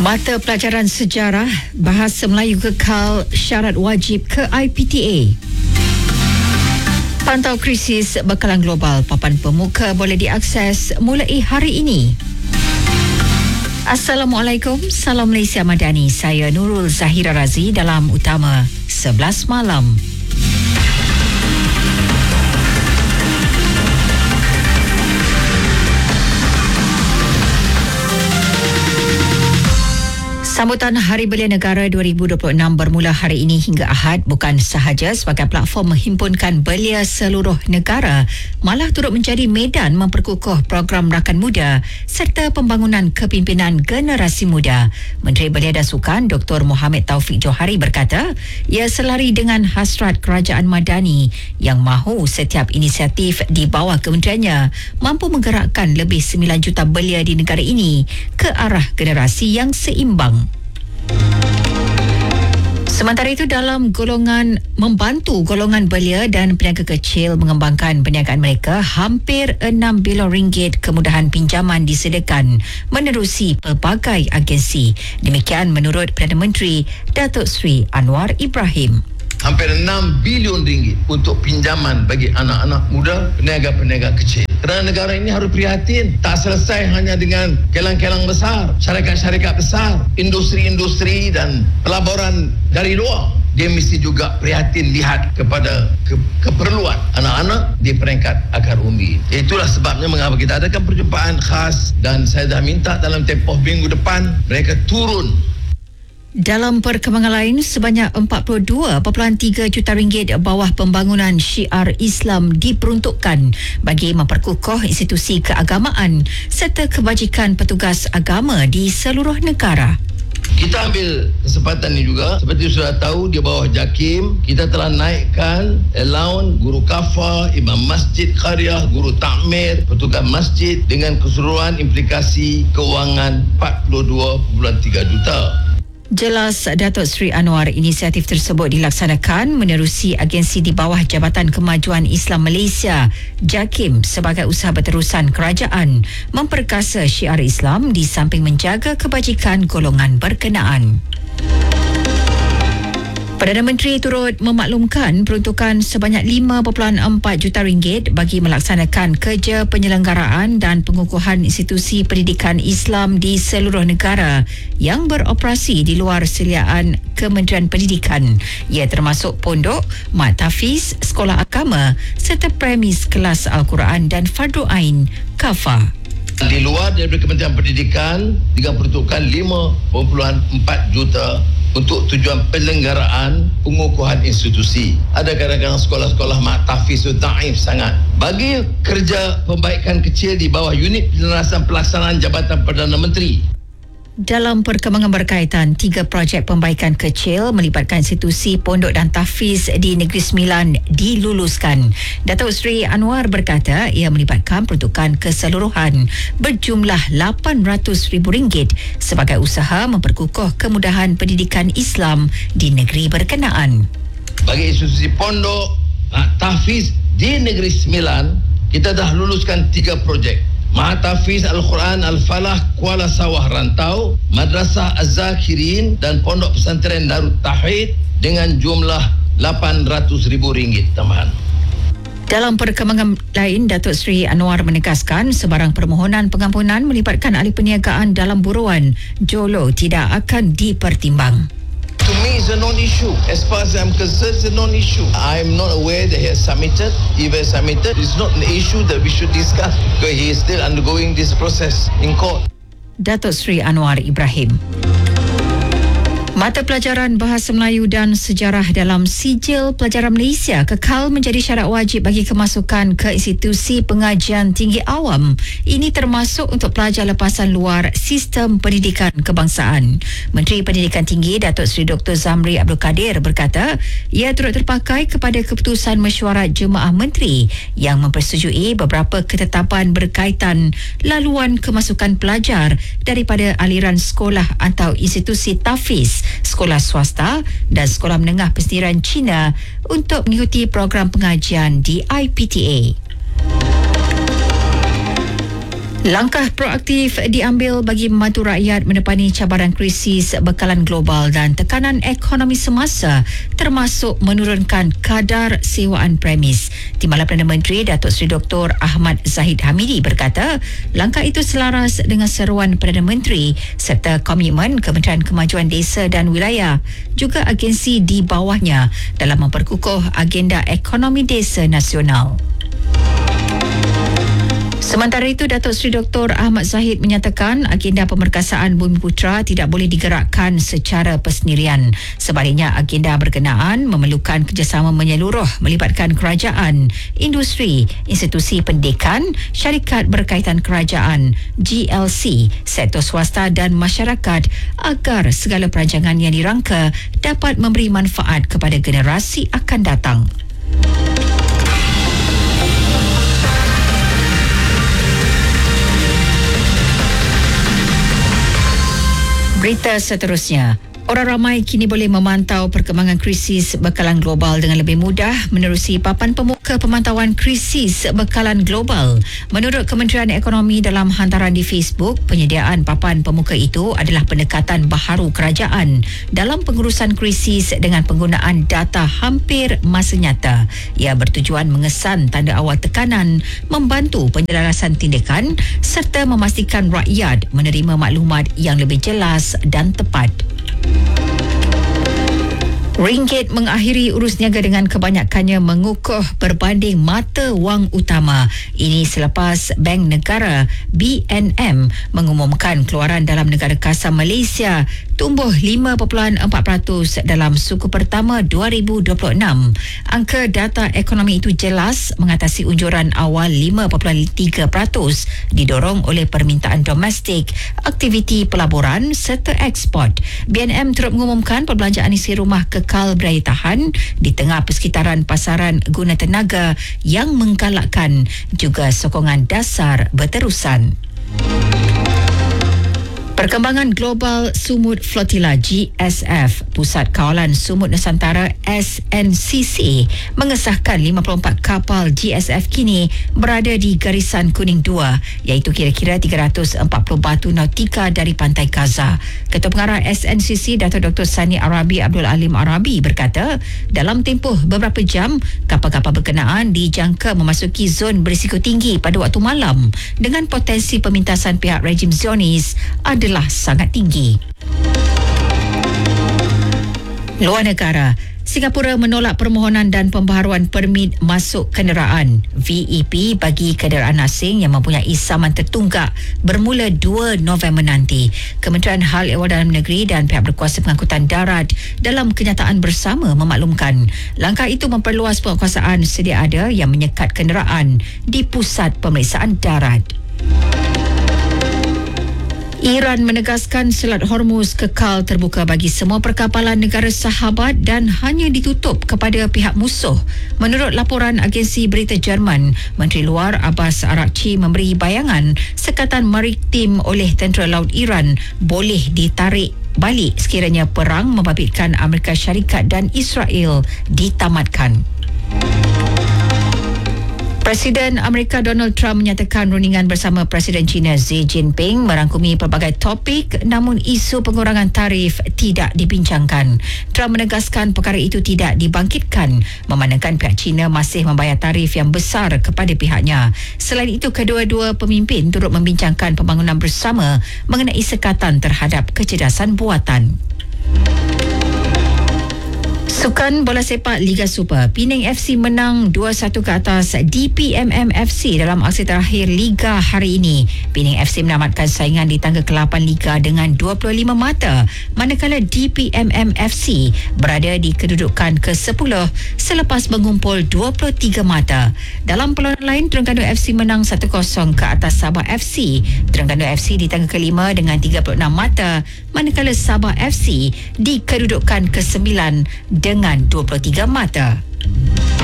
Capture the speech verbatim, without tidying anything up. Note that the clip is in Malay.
Mata pelajaran sejarah Bahasa Melayu kekal syarat wajib ke I P T A. Pantau krisis bekalan global papan pemuka boleh diakses mulai hari ini. Assalamualaikum, salam Malaysia Madani. Saya Nurul Zahira Razi dalam Utama sebelas malam. Sambutan Hari Belia Negara dua ribu dua puluh enam bermula hari ini hingga Ahad bukan sahaja sebagai platform menghimpunkan belia seluruh negara, malah turut menjadi medan memperkukuh program rakan muda serta pembangunan kepimpinan generasi muda. Menteri Belia dan Sukan Doktor Mohamed Taufik Johari berkata, ia selari dengan hasrat Kerajaan Madani yang mahu setiap inisiatif di bawah kementeriannya mampu menggerakkan lebih sembilan juta belia di negara ini ke arah generasi yang seimbang. Sementara itu, dalam golongan membantu golongan belia dan peniaga kecil mengembangkan perniagaan mereka, hampir enam bilion ringgit kemudahan pinjaman disediakan menerusi pelbagai agensi. Demikian menurut Perdana Menteri Datuk Seri Anwar Ibrahim. Hampir enam bilion ringgit untuk pinjaman bagi anak-anak muda, peniaga-peniaga kecil. Kerana negara ini harus prihatin, tak selesai hanya dengan kelang-kelang besar, syarikat-syarikat besar, industri-industri dan pelaburan dari luar. Dia mesti juga prihatin lihat kepada ke- keperluan anak-anak di peringkat akar umbi. Itulah sebabnya mengapa kita adakan perjumpaan khas dan saya dah minta dalam tempoh minggu depan mereka turun. Dalam perkembangan lain, sebanyak empat puluh dua perpuluhan tiga juta ringgit bawah pembangunan syiar Islam diperuntukkan bagi memperkukuh institusi keagamaan serta kebajikan petugas agama di seluruh negara. Kita ambil kesempatan ini juga, seperti sudah tahu di bawah JAKIM, kita telah naikkan allowance guru kafah, imam masjid qaryah, guru takmir, petugas masjid dengan keseluruhan implikasi keuangan empat puluh dua perpuluhan tiga juta. Jelas Datuk Seri Anwar, inisiatif tersebut dilaksanakan menerusi agensi di bawah Jabatan Kemajuan Islam Malaysia JAKIM sebagai usaha berterusan kerajaan memperkasa syiar Islam di samping menjaga kebajikan golongan berkenaan. Perdana Menteri turut memaklumkan peruntukan sebanyak lima perpuluhan empat juta ringgit bagi melaksanakan kerja penyelenggaraan dan pengukuhan institusi pendidikan Islam di seluruh negara yang beroperasi di luar seliaan Kementerian Pendidikan. Ia termasuk pondok, mat tahfiz, sekolah agama serta premis kelas Al-Quran dan Fardu Ain Kafah. Di luar daripada Kementerian Pendidikan dengan peruntukan lima perpuluhan empat juta untuk tujuan penyelenggaraan pengukuhan institusi. Ada kadang-kadang sekolah-sekolah mak tahfiz itu daif sangat. Bagi kerja pembaikan kecil di bawah unit penyelarasan pelaksanaan Jabatan Perdana Menteri. Dalam perkembangan berkaitan, tiga projek pembaikan kecil melibatkan institusi pondok dan tahfiz di Negeri Sembilan diluluskan. Datuk Seri Anwar berkata ia melibatkan peruntukan keseluruhan berjumlah lapan ratus ribu ringgit sebagai usaha memperkukuh kemudahan pendidikan Islam di negeri berkenaan. Bagi institusi pondok, tahfiz di Negeri Sembilan, kita dah luluskan tiga projek. Mahatafiz Al-Quran Al-Falah Kuala Sawah Rantau, Madrasah Az-Zakirin dan Pondok Pesantren Darut Tauhid dengan jumlah lapan ratus ribu ringgit tambahan. Dalam perkembangan lain, Datuk Seri Anwar menegaskan sebarang permohonan pengampunan melibatkan ahli perniagaan dalam buruan Jolo tidak akan dipertimbang. To me, it's a non-issue. As far as I'm concerned, it's a non-issue. I'm not aware that he has submitted. If he has submitted, it's not an issue that we should discuss because he is still undergoing this process in court. Datuk Seri Anwar Ibrahim. Mata pelajaran Bahasa Melayu dan Sejarah dalam Sijil Pelajaran Malaysia kekal menjadi syarat wajib bagi kemasukan ke institusi pengajian tinggi awam. Ini termasuk untuk pelajar lepasan luar sistem pendidikan kebangsaan. Menteri Pendidikan Tinggi Datuk Seri Doktor Zamri Abdul Kadir berkata, ia turut terpakai kepada keputusan mesyuarat Jemaah Menteri yang mempersetujui beberapa ketetapan berkaitan laluan kemasukan pelajar daripada aliran sekolah atau institusi tahfiz, sekolah swasta dan sekolah menengah persendirian Cina untuk mengikuti program pengajian di I P T A. Langkah proaktif diambil bagi membantu rakyat menepani cabaran krisis bekalan global dan tekanan ekonomi semasa, termasuk menurunkan kadar sewaan premis. Timbalan Perdana Menteri Datuk Seri Doktor Ahmad Zahid Hamidi berkata, langkah itu selaras dengan seruan Perdana Menteri serta komitmen Kementerian Kemajuan Desa dan Wilayah, juga agensi di bawahnya dalam memperkukuh agenda ekonomi desa nasional. Sementara itu, Datuk Seri Doktor Ahmad Zahid menyatakan agenda pemerkasaan Bumiputera tidak boleh digerakkan secara persendirian. Sebaliknya, agenda berkenaan memerlukan kerjasama menyeluruh melibatkan kerajaan, industri, institusi pendidikan, syarikat berkaitan kerajaan, G L C, sektor swasta dan masyarakat agar segala perancangan yang dirangka dapat memberi manfaat kepada generasi akan datang. Berita seterusnya. Orang ramai kini boleh memantau perkembangan krisis bekalan global dengan lebih mudah menerusi papan pemuka pemantauan krisis bekalan global. Menurut Kementerian Ekonomi dalam hantaran di Facebook, penyediaan papan pemuka itu adalah pendekatan baharu kerajaan dalam pengurusan krisis dengan penggunaan data hampir masa nyata. Ia bertujuan mengesan tanda awal tekanan, membantu penyelarasan tindakan serta memastikan rakyat menerima maklumat yang lebih jelas dan tepat. Ringgit mengakhiri urus niaga dengan kebanyakannya mengukuh berbanding mata wang utama. Ini selepas Bank Negara B N M mengumumkan keluaran dalam negara kasar Malaysia tumbuh lima perpuluhan empat peratus dalam suku pertama dua ribu dua puluh enam. Angka data ekonomi itu jelas mengatasi unjuran awal lima perpuluhan tiga peratus didorong oleh permintaan domestik, aktiviti pelaburan serta ekspor. B N M turut mengumumkan perbelanjaan isi rumah kekal beraya tahan di tengah persekitaran pasaran guna tenaga yang menggalakkan juga sokongan dasar berterusan. Perkembangan global Sumut Flotilla G S F, Pusat Kawalan Sumut Nusantara S N C C, mengesahkan lima puluh empat kapal G S F kini berada di garisan kuning dua, iaitu kira-kira tiga ratus empat puluh batu nautika dari pantai Gaza. Ketua Pengarah S N C C Datuk Doktor Sani Arabi Abdul Alim Arabi berkata, dalam tempoh beberapa jam, kapal-kapal berkenaan dijangka memasuki zon berisiko tinggi pada waktu malam dengan potensi pemintasan pihak rejim Zionis adalah sangat tinggi. Luar negara, Singapura menolak permohonan dan pembaharuan permit masuk kenderaan V E P bagi kenderaan asing yang mempunyai saman tertunggak bermula dua November nanti. Kementerian Hal Ehwal Dalam Negeri dan pihak berkuasa pengangkutan darat dalam kenyataan bersama memaklumkan langkah itu memperluas penguasaan sedia ada yang menyekat kenderaan di pusat pemeriksaan darat. Iran menegaskan Selat Hormuz kekal terbuka bagi semua perkapalan negara sahabat dan hanya ditutup kepada pihak musuh. Menurut laporan agensi berita Jerman, Menteri Luar Abbas Araghchi memberi bayangan sekatan maritim oleh tentera laut Iran boleh ditarik balik sekiranya perang membabitkan Amerika Syarikat dan Israel ditamatkan. Presiden Amerika Donald Trump menyatakan rundingan bersama Presiden China Xi Jinping merangkumi pelbagai topik, namun isu pengurangan tarif tidak dibincangkan. Trump menegaskan perkara itu tidak dibangkitkan memandangkan pihak China masih membayar tarif yang besar kepada pihaknya. Selain itu, kedua-dua pemimpin turut membincangkan pembangunan bersama mengenai sekatan terhadap kecerdasan buatan. Sukan bola sepak Liga Super, Penang F C menang dua satu ke atas D P M M F C dalam aksi terakhir Liga hari ini. Penang F C menamatkan saingan di tangga ke lapan Liga dengan dua puluh lima mata, manakala D P M M F C berada di kedudukan ke sepuluh selepas mengumpul dua puluh tiga mata. Dalam perlawanan lain, Terengganu F C menang satu kosong ke atas Sabah F C. Terengganu F C di tangga kelima dengan tiga puluh enam mata, manakala Sabah F C di kedudukan ke sembilan dengan dua puluh tiga mata.